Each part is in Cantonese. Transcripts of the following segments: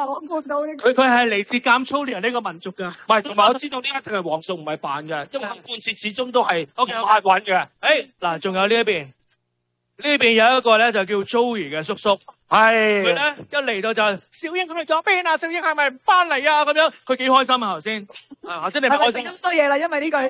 我估到呢。 佢係嚟自甘粗連呢個民族㗎。 唔係，同埋我知道呢一定係黃素唔係扮嘅，因為半截始終都係押韻嘅。 嗱，仲有呢一邊，呢邊有一個咧就叫 Joey 嘅叔叔。佢咧一嚟到就小英去咗邊啊？小英係咪唔翻嚟啊？咁樣佢幾開心啊！頭先，頭先你咪開心。 係咪咁衰嘢啦？因為呢句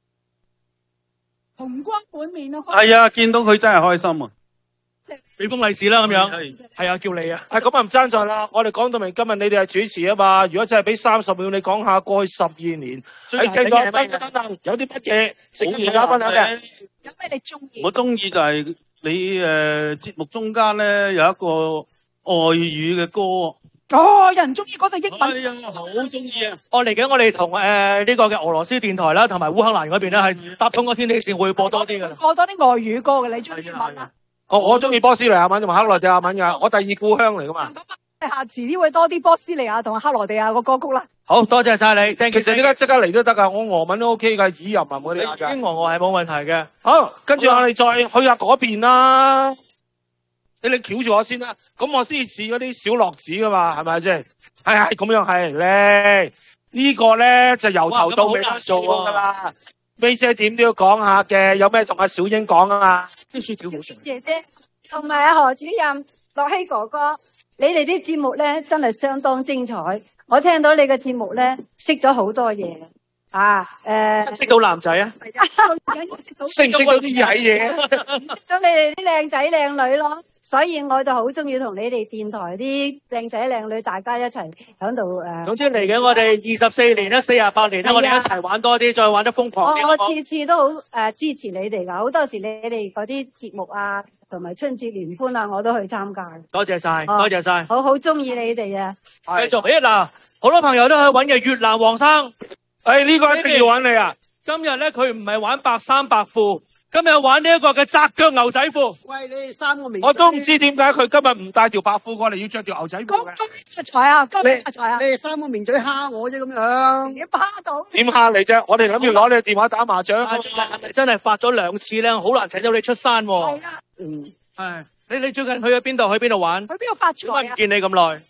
紅光滿面咯。 係啊，見到佢真係開心啊！ 俾封利是啦，咁樣係啊，叫你啊。 咁啊唔爭在啦，我哋講到明今日你哋係主持啊嘛。如果真係俾30秒你講下過去12年喺聽咗等，有啲乜嘢值得大家分享嘅？ 有咩你中意？ 我中意就係你節目中間咧有一個外語嘅歌。 有人中意嗰隻英文。 係啊，好中意啊！ 嚟緊我哋同呢個嘅俄羅斯電台啦，同埋烏克蘭嗰邊咧係搭通個天氣線，會播多啲㗎。 播多啲外語歌嘅，你中意英文啊？ 我中意波斯尼亞文同埋克羅地亞文㗎，我第二故鄉嚟㗎嘛。 咁下遲啲會多啲波斯尼亞同埋克羅地亞個歌曲啦。 好多謝晒你， 其實依家即刻嚟都得㗎，我俄文都 OK 㗎，語音文嗰啲㗎。 英俄係冇問題嘅。 好，跟住我哋再去下嗰邊啦。你翹住我先啦，咁我先似嗰啲小樂子㗎嘛，係咪先？係咁樣係咧。呢個咧就由頭到尾都做㗎啦。May姐點都要講下嘅，有咩同阿小英講啊嘛？ 啲薯條好食。 姐姐同埋阿何主任、樂希哥哥，你哋啲節目咧真係相當精彩。我聽到你嘅節目咧，識咗好多嘢啊！ 識到男仔啊？ 識唔識到啲曳嘢？ 識到你哋啲靚仔靚女咯。所以我就好中意同你哋電台啲靚仔靚女大家一齊喺度總之嚟緊我哋24年啦，48年啦，我哋一齊玩多啲，再玩得瘋狂啲。 我次次都好支持你哋㗎，好多時你哋嗰啲節目啊，同埋春節聯歡啊，我都去參加。 多謝晒，多謝晒， 好中意你哋啊！ 繼續。嗱，好多朋友都去揾嘅越南黃生， 呢個一定要揾你啊！ 今日咧佢唔係玩白衫白褲。今日玩呢一個嘅窄腳牛仔褲。 喂，你哋3個名， 我都唔知點解佢今日唔帶條白褲過嚟，要着條牛仔褲嘅。 發財啊！今日發財啊！ 你哋3個名嘴蝦我啫咁樣。 你蝦到？ 點蝦你啫？我哋諗住攞你嘅電話打麻將。 係咪真係發咗2次咧？好難請到你出山喎。 係啦。 係。你最近去咗邊度？去邊度玩？ 去邊度發財啊？ 唔見你咁耐。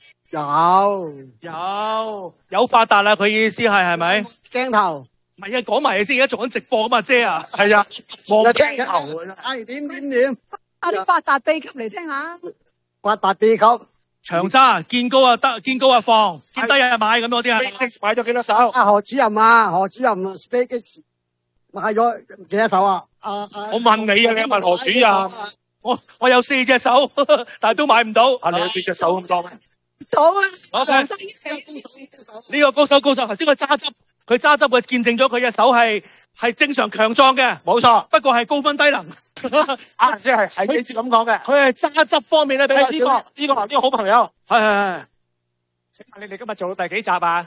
有發達啦！佢意思係咪？ 鏡頭。 唔係啊，講埋你先，而家做緊直播啊嘛，姐啊。 係啊，望鏡頭啊。 點？ 啲發達秘笈嚟聽下。 發達秘笈。 長揸，見高啊得，見高啊放，見低啊買咁嗰啲啊。 SpaceX 買咗幾多手？ 何主任，SpaceX 買咗幾多手啊？ 我問你啊，你問何主任？ 我有4隻手，但係都買唔到。 你有4隻手咁多咩？ 到啊！ 好嘅。呢個高手，頭先佢揸汁嘅見證咗佢隻手係正常強壯嘅，冇錯。不過係高分低能。 即係你先咁講嘅。 佢係揸汁方面咧比較少。 呢個好朋友。係。 請問你哋今日做到第幾集啊？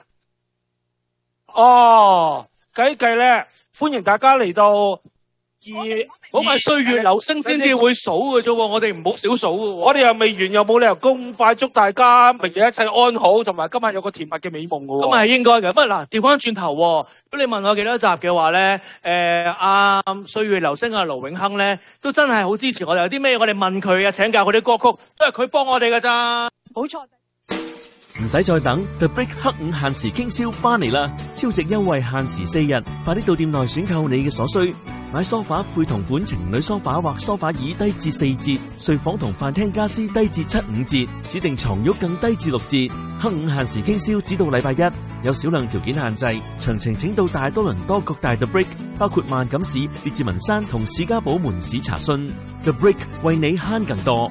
計咧，歡迎大家嚟到嗰個係歲月流星先至會數嘅啫喎，我哋唔好少數嘅喎。 我哋又未完，又冇理由咁快祝大家明日一切安好，同埋今晚有個甜蜜嘅美夢嘅喎。 咁係應該嘅。不過嗱，調翻轉頭，如果你問我幾多集嘅話咧，歲月流星啊，盧永亨咧，都真係好支持我哋。有啲咩我哋問佢啊，請教佢啲歌曲，都係佢幫我哋㗎咋。 冇錯。 唔使再等 The Brick 黑五限時傾銷翻嚟啦！超值優惠限時4日，快啲到店內選購你嘅所需。買梳化配同款情侶梳化或梳化椅低至4折，睡房同飯廳家私低至7-5折，指定床褥更低至6折。黑五限時傾銷只到禮拜1，有少量條件限制。詳情請到大多倫多各大 The Brick， 包括萬錦市、列治文山同士嘉堡門市查詢。The Brick 為你慳更多。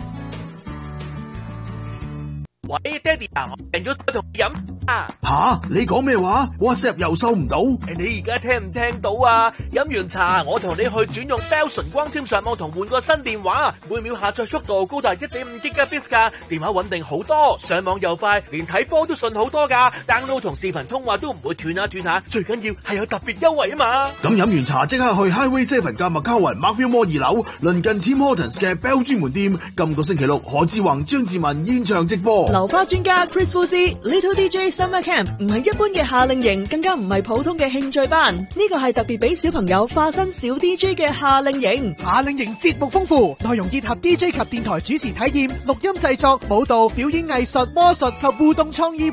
喂，爹哋啊，我訂咗同你飲啊！ 吓，你講咩話 ？WhatsApp 又收唔到？ 你而家聽唔聽到啊？飲完茶，我同你去轉用 Bell 純光纖上網同換個新電話，每秒下載速度高達 1.5 Gbps 噶，電話穩定好多，上網又快，連睇波都順好多噶 ，download 同視頻通話都唔會斷下，最緊要係有特別優惠啊嘛！ 咁飲完茶即刻去 Highway 7嘅麥卡雲 Markville Mall 2樓，鄰近 Tim Hortons 嘅 Bell 專門店，今個星期6何志宏、張志文現場直播。 流花專家 Chris Fuzzy Little DJ Summer Camp 唔係一般嘅夏令營，更加唔係普通嘅興趣班，呢個係特別俾小朋友化身小 DJ 嘅夏令營。 夏令營節目豐富，內容結合 DJ 及電台主持體驗、錄音製作、舞蹈、表演藝術、魔術及互動創意。